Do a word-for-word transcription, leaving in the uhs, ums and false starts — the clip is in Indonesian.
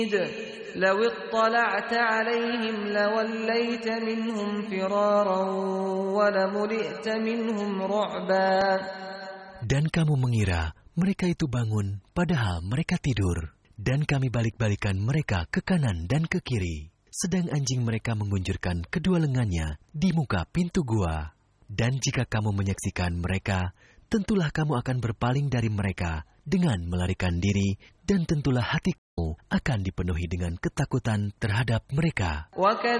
لو اطلعت عليهم لوليت منهم فرارا ولملئت منهم رعبا. Dan kamu mengira mereka itu bangun, padahal mereka tidur. Dan kami balik-balikan mereka ke kanan dan ke kiri. Sedang anjing mereka mengunjurkan kedua lengannya di muka pintu gua. Dan jika kamu menyaksikan mereka, tentulah kamu akan berpaling dari mereka dengan melarikan diri, dan tentulah hatimu akan dipenuhi dengan ketakutan terhadap mereka.